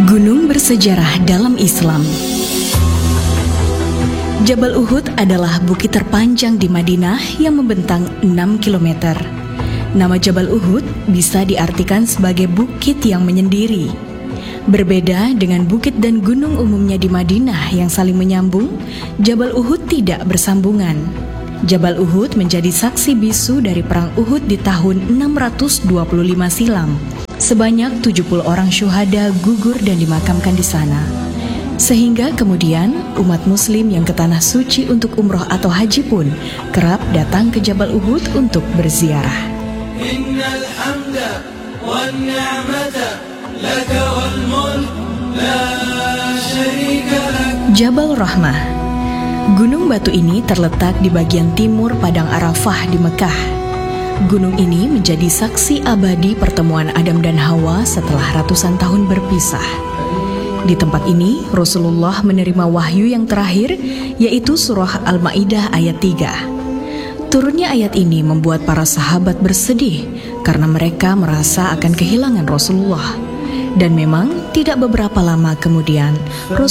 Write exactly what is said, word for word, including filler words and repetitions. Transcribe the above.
Gunung bersejarah dalam Islam. Jabal Uhud adalah bukit terpanjang di Madinah yang membentang enam kilometer. Nama Jabal Uhud bisa diartikan sebagai bukit yang menyendiri. Berbeda dengan bukit dan gunung umumnya di Madinah yang saling menyambung, Jabal Uhud tidak bersambungan. Jabal Uhud menjadi saksi bisu dari perang Uhud di tahun enam ratus dua puluh lima silam. Sebanyak tujuh puluh orang syuhada gugur dan dimakamkan di sana. Sehingga kemudian umat muslim yang ke tanah suci untuk umroh atau haji pun kerap datang ke Jabal Uhud untuk berziarah. Innal hamda wan ni'mata laka wal mulk la syarika lak. Jabal Rahmah. Gunung batu ini terletak di bagian timur Padang Arafah di Mekah. Gunung ini menjadi saksi abadi pertemuan Adam dan Hawa setelah ratusan tahun berpisah. Di tempat ini, Rasulullah menerima wahyu yang terakhir, yaitu surah Al-Ma'idah ayat tiga. Turunnya ayat ini membuat para sahabat bersedih karena mereka merasa akan kehilangan Rasulullah. Dan memang tidak beberapa lama kemudian, Rasulullah